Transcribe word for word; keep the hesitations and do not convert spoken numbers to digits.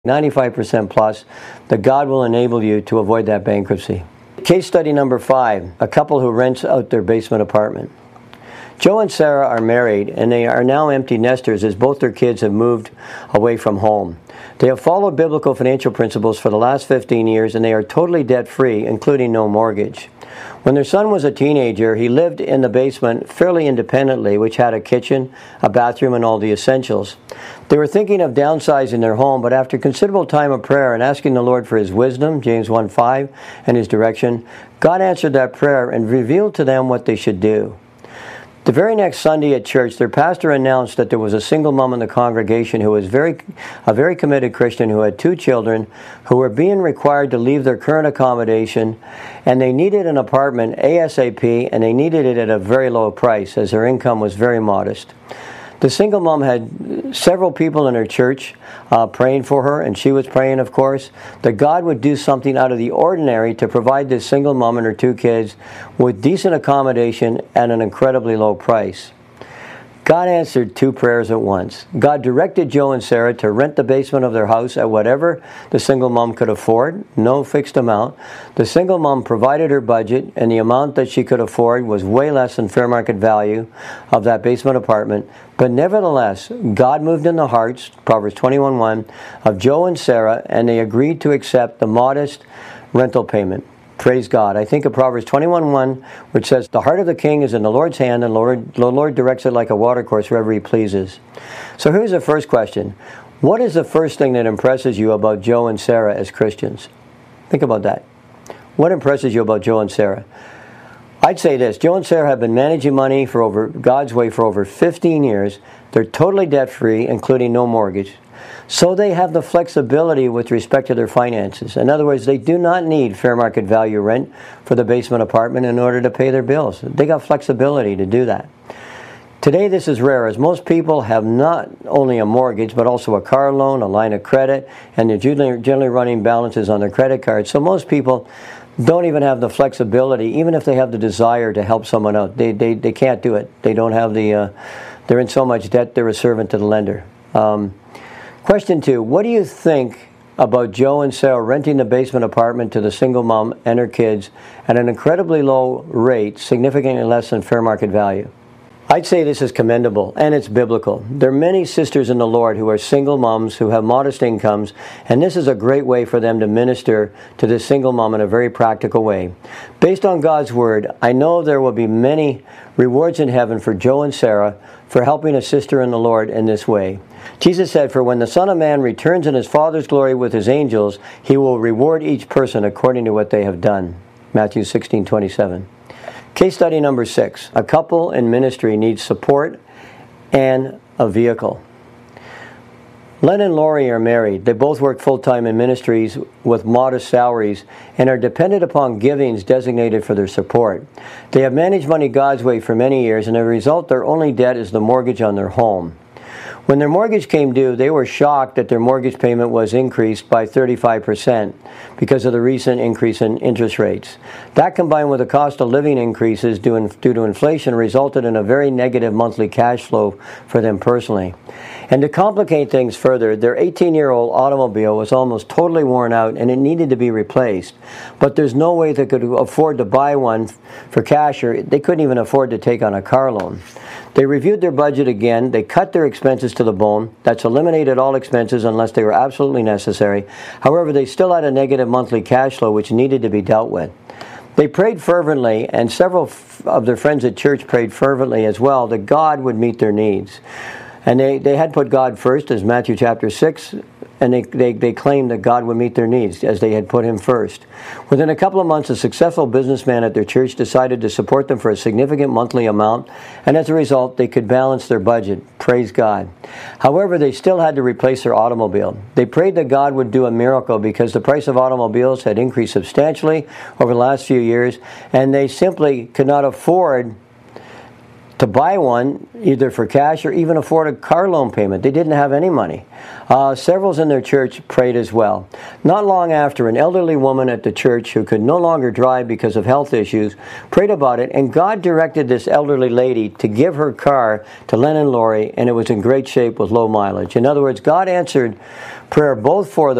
ninety-five percent plus, that God will enable you to avoid that bankruptcy. Case study number five, a couple who rents out their basement apartment. Joe and Sarah are married, and they are now empty nesters as both their kids have moved away from home. They have followed biblical financial principles for the last fifteen years, and they are totally debt-free, including no mortgage. When their son was a teenager, he lived in the basement fairly independently, which had a kitchen, a bathroom, and all the essentials. They were thinking of downsizing their home, but after considerable time of prayer and asking the Lord for His wisdom, James one five, and His direction, God answered that prayer and revealed to them what they should do. The very next Sunday at church, their pastor announced that there was a single mom in the congregation who was very, a very committed Christian who had two children who were being required to leave their current accommodation, and they needed an apartment ASAP, and they needed it at a very low price as their income was very modest. The single mom had several people in her church uh, praying for her, and she was praying, of course, that God would do something out of the ordinary to provide this single mom and her two kids with decent accommodation at an incredibly low price. God answered two prayers at once. God directed Joe and Sarah to rent the basement of their house at whatever the single mom could afford, no fixed amount. The single mom provided her budget, and the amount that she could afford was way less than fair market value of that basement apartment. But nevertheless, God moved in the hearts, Proverbs twenty-one one, of Joe and Sarah, and they agreed to accept the modest rental payment. Praise God. I think of Proverbs twenty-one one, which says, "The heart of the king is in the Lord's hand, and the Lord, the Lord directs it like a watercourse wherever He pleases." So here's the first question. What is the first thing that impresses you about Joe and Sarah as Christians? Think about that. What impresses you about Joe and Sarah? I'd say this. Joe and Sarah have been managing money for over God's way for over fifteen years. They're totally debt-free, including no mortgage. So they have the flexibility with respect to their finances. In other words, they do not need fair market value rent for the basement apartment in order to pay their bills. They got flexibility to do that. Today this is rare, as most people have not only a mortgage but also a car loan, a line of credit, and they're generally running balances on their credit card. So most people don't even have the flexibility, even if they have the desire to help someone out. They, they, they can't do it. They don't have the, uh, they're in so much debt, they're a servant to the lender. Um, Question two, what do you think about Joe and Sarah renting the basement apartment to the single mom and her kids at an incredibly low rate, significantly less than fair market value? I'd say this is commendable, and it's biblical. There are many sisters in the Lord who are single moms who have modest incomes, and this is a great way for them to minister to this single mom in a very practical way. Based on God's Word, I know there will be many rewards in heaven for Joe and Sarah for helping a sister in the Lord in this way. Jesus said, "For when the Son of Man returns in His Father's glory with His angels, He will reward each person according to what they have done." Matthew sixteen twenty-seven. Case study number six. A couple in ministry needs support and a vehicle. Len and Lori are married. They both work full-time in ministries with modest salaries and are dependent upon givings designated for their support. They have managed money God's way for many years, and as a result, their only debt is the mortgage on their home. When their mortgage came due, they were shocked that their mortgage payment was increased by thirty-five percent because of the recent increase in interest rates. That, combined with the cost of living increases due, in, due to inflation, resulted in a very negative monthly cash flow for them personally. And to complicate things further, their eighteen-year-old automobile was almost totally worn out and it needed to be replaced. But there's no way they could afford to buy one for cash, or they couldn't even afford to take on a car loan. They reviewed their budget again. They cut their expenses to the bone. That's eliminated all expenses unless they were absolutely necessary. However, they still had a negative monthly cash flow which needed to be dealt with. They prayed fervently, and several of their friends at church prayed fervently as well, that God would meet their needs. And they, they had put God first, as Matthew chapter six, and they, they, they claimed that God would meet their needs as they had put Him first. Within a couple of months, a successful businessman at their church decided to support them for a significant monthly amount, and as a result, they could balance their budget. Praise God. However, they still had to replace their automobile. They prayed that God would do a miracle because the price of automobiles had increased substantially over the last few years, and they simply could not afford to buy one, either for cash or even afford a car loan payment. They didn't have any money. Uh, several in their church prayed as well. Not long after, an elderly woman at the church who could no longer drive because of health issues prayed about it, and God directed this elderly lady to give her car to Len and Lori, and it was in great shape with low mileage. In other words, God answered prayer both for the